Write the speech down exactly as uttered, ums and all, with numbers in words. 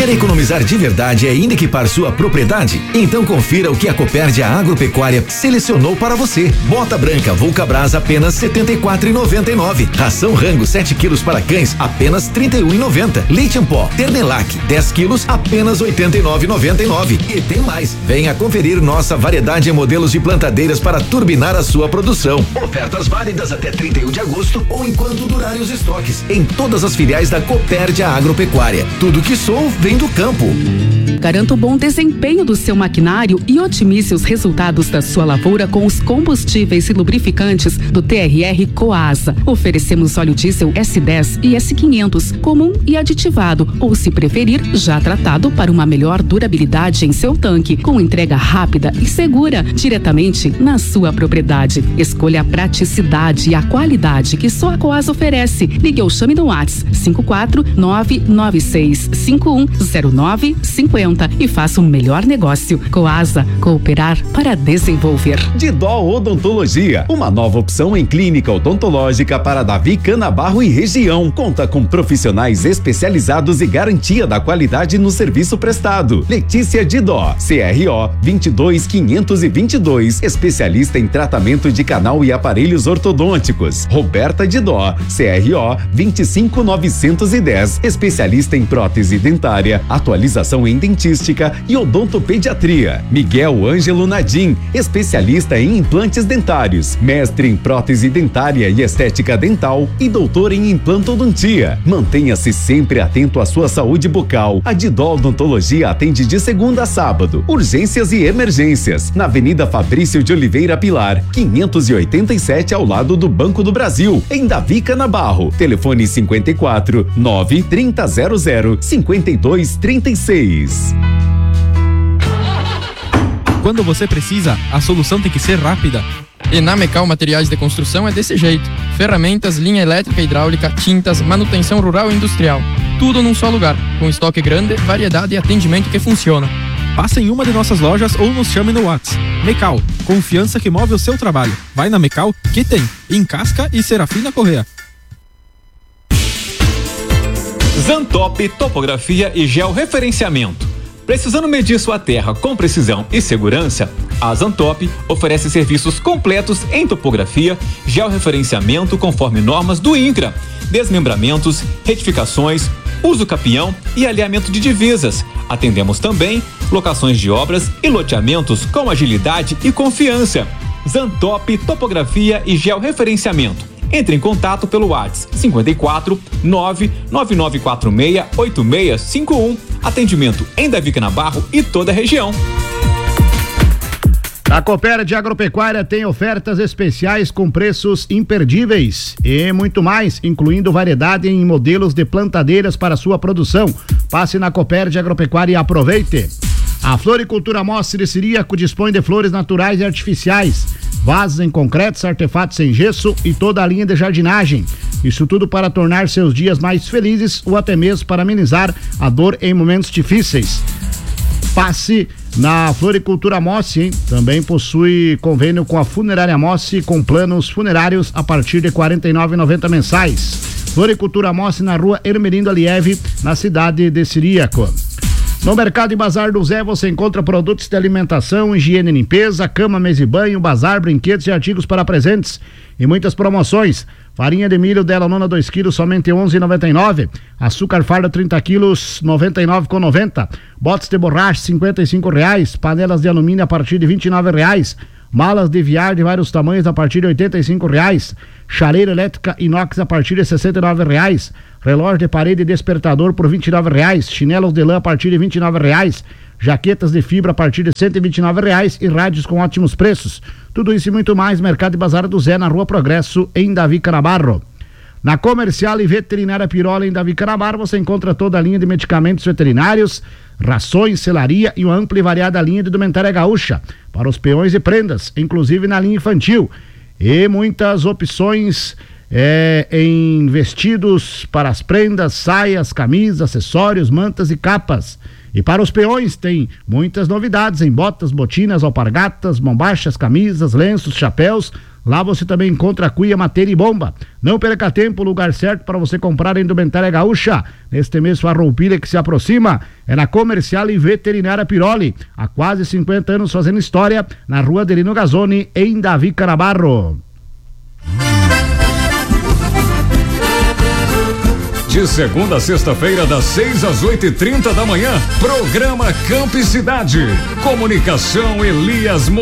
Quer economizar de verdade e ainda equipar sua propriedade? Então confira o que a Copérdia Agropecuária selecionou para você. Bota branca Vulcabras apenas setenta e quatro reais e noventa e nove centavos. Ração Rango sete quilos para cães apenas trinta e um reais e noventa centavos. Leite em pó Ternelac dez quilos apenas oitenta e nove reais e noventa e nove centavos. E tem mais. Venha conferir nossa variedade em modelos de plantadeiras para turbinar a sua produção. Ofertas válidas até trinta e um de agosto ou enquanto durarem os estoques em todas as filiais da Copérdia Agropecuária. Tudo que sou vem do campo. Garanta o bom desempenho do seu maquinário e otimize os resultados da sua lavoura com os combustíveis e lubrificantes do T R R Coasa. Oferecemos óleo diesel S dez e S quinhentos, comum e aditivado, ou se preferir, já tratado para uma melhor durabilidade em seu tanque, com entrega rápida e segura, diretamente na sua propriedade. Escolha a praticidade e a qualidade que só a Coasa oferece. Ligue ou chame no WhatsApp cinco quatro nove nove seis cinco um zero nove cinco zero e faça o melhor negócio. Coasa, cooperar para desenvolver. Didó Odontologia, uma nova opção em clínica odontológica para Davi Canabarro e região. Conta com profissionais especializados e garantia da qualidade no serviço prestado. Letícia Didó, C R O vinte e dois quinhentos e vinte e dois, especialista em tratamento de canal e aparelhos ortodônticos. Roberta Didó, C R O vinte e cinco novecentos e dez, especialista em prótese dentária, atualização em dentística e odontopediatria. Miguel Ângelo Nadim, especialista em implantes dentários, mestre em prótese dentária e estética dental e doutor em implantodontia. Mantenha-se sempre atento à sua saúde bucal. A Didó Odontologia atende de segunda a sábado, urgências e emergências, na Avenida Fabrício de Oliveira Pilar, quinhentos e oitenta e sete, ao lado do Banco do Brasil, em Davi Canabarro. Telefone cinquenta e quatro nove trinta zero zero cinquenta e dois trinta e seis. Quando você precisa, a solução tem que ser rápida. E na Mecal Materiais de Construção é desse jeito. Ferramentas, linha elétrica e hidráulica, tintas, manutenção rural e industrial. Tudo num só lugar, com estoque grande, variedade e atendimento que funciona. Passe em uma de nossas lojas ou nos chame no WhatsApp. Mecal, confiança que move o seu trabalho. Vai na Mecal que tem, em Casca e Serafina Corrêa. Zantop Topografia e Georreferenciamento. Precisando medir sua terra com precisão e segurança, a Zantop oferece serviços completos em topografia, georreferenciamento conforme normas do INCRA, desmembramentos, retificações, uso capião e alinhamento de divisas. Atendemos também locações de obras e loteamentos com agilidade e confiança. Zantop Topografia e Georreferenciamento. Entre em contato pelo WhatsApp cinquenta e quatro nove nove nove quatro seis oito seis cinco um. Atendimento em Davi Canabarro e toda a região. A Copérdia Agropecuária tem ofertas especiais com preços imperdíveis e muito mais, incluindo variedade em modelos de plantadeiras para sua produção. Passe na Copérdia Agropecuária e aproveite. A Floricultura Mostre Siríaco dispõe de flores naturais e artificiais, vasos em concretos, artefatos em gesso e toda a linha de jardinagem. Isso tudo para tornar seus dias mais felizes ou até mesmo para amenizar a dor em momentos difíceis. Passe na Floricultura Mossi, hein? Também possui convênio com a Funerária Mossi com planos funerários a partir de quarenta e nove reais e noventa centavos mensais. Floricultura Mossi na rua Hermerindo Alieve, na cidade de Siríaco. No Mercado e Bazar do Zé você encontra produtos de alimentação, higiene e limpeza, cama, mesa e banho, bazar, brinquedos e artigos para presentes e muitas promoções. Farinha de milho dela nona dois quilos somente onze reais e noventa e nove centavos. Açúcar farda trinta quilos noventa e nove reais e noventa centavos. Botes de borracha cinquenta e cinco reais. Panelas de alumínio a partir de vinte e nove reais. Malas de viar de vários tamanhos a partir de oitenta e cinco reais. Chareira elétrica inox a partir de sessenta e nove reais. Relógio de parede e despertador por vinte e nove reais. Chinelos de lã a partir de vinte e nove reais. Jaquetas de fibra a partir de cento e vinte e nove reais e rádios com ótimos preços. Tudo isso e muito mais, Mercado e Bazar do Zé, na Rua Progresso, em Davi Canabarro. Na Comercial e Veterinária Pirola, em Davi Canabarro, você encontra toda a linha de medicamentos veterinários, rações, selaria e uma ampla e variada linha de indumentária gaúcha para os peões e prendas, inclusive na linha infantil. E muitas opções é, em vestidos para as prendas, saias, camisas, acessórios, mantas e capas. E para os peões tem muitas novidades em botas, botinas, alpargatas, bombachas, camisas, lenços, chapéus. Lá você também encontra cuia, mateira e bomba. Não perca tempo, o lugar certo para você comprar a indumentária gaúcha. Neste mês farroupilha que se aproxima é na Comercial e Veterinária Piroli. Há quase cinquenta anos fazendo história na rua Adelino Gazzoni, em Davi Canabarro. De segunda a sexta-feira, das seis às oito e trinta da manhã, programa Campo e Cidade. Comunicação Elias